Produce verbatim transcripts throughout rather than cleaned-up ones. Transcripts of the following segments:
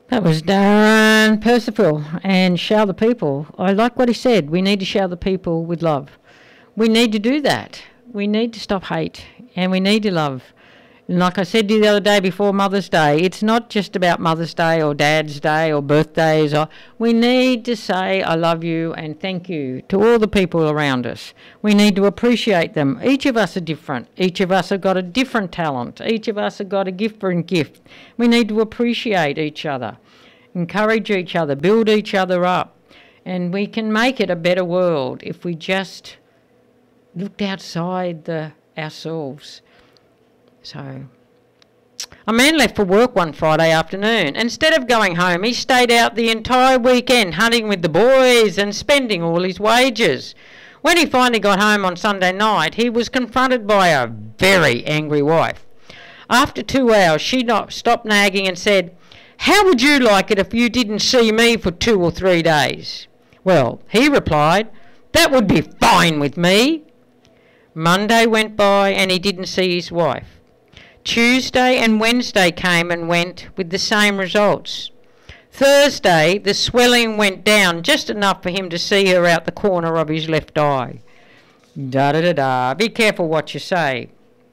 That was Darren Percival and Shower the People. I like what he said. We need to shower the people with love. We need to do that. We need to stop hate and we need to love. And like I said to you the other day before Mother's Day, it's not just about Mother's Day or Dad's Day or birthdays. Or we need to say I love you and thank you to all the people around us. We need to appreciate them. Each of us are different. Each of us have got a different talent. Each of us have got a different gift. We need to appreciate each other, encourage each other, build each other up. And we can make it a better world if we just looked outside the ourselves. So, a man left for work one Friday afternoon. Instead of going home, he stayed out the entire weekend hunting with the boys and spending all his wages. When he finally got home on Sunday night, he was confronted by a very angry wife. After two hours, she not stopped nagging and said, "How would you like it if you didn't see me for two or three days?" Well, he replied, "That would be fine with me." Monday went by and he didn't see his wife. Tuesday and Wednesday came and went with the same results. Thursday, the swelling went down just enough for him to see her out the corner of his left eye. Da-da-da-da. Be careful what you say.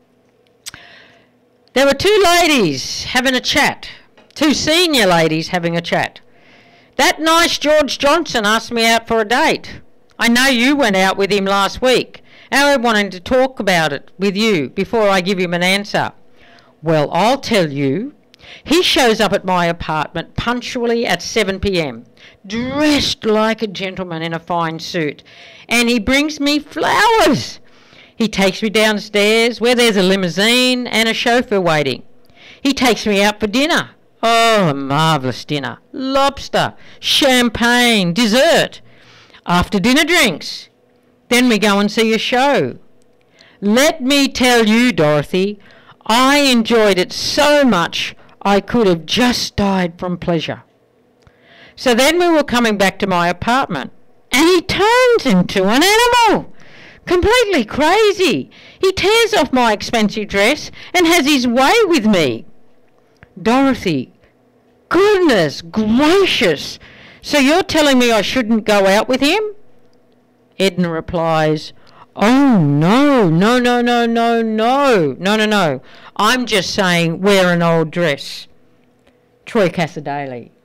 There were two ladies having a chat, two senior ladies having a chat. "That nice George Johnson asked me out for a date. I know you went out with him last week, and I wanted to talk about it with you before I give him an answer." "Well, I'll tell you. He shows up at my apartment punctually at seven p.m, dressed like a gentleman in a fine suit, and he brings me flowers. He takes me downstairs where there's a limousine and a chauffeur waiting. He takes me out for dinner. Oh, a marvellous dinner. Lobster, champagne, dessert. After dinner drinks. Then we go and see a show. Let me tell you, Dorothy, I enjoyed it so much I could have just died from pleasure. So then we were coming back to my apartment, and he turns into an animal, completely crazy. He tears off my expensive dress and has his way with me." Dorothy, goodness gracious, so you're telling me I shouldn't go out with him? Edna replies, "Oh, no, no, no, no, no, no, no, no, no. I'm just saying wear an old dress." Troy Cassadaly.